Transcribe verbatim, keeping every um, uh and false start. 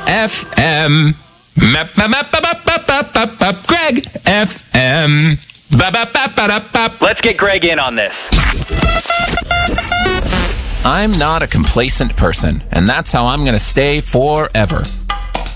F M. Map, map, map, map, map, map, map, map, Greg F M. Ba, ba, ba, ba, da, ba. Let's get Greg in on this. I'm not a complacent person, and that's how I'm going to stay forever.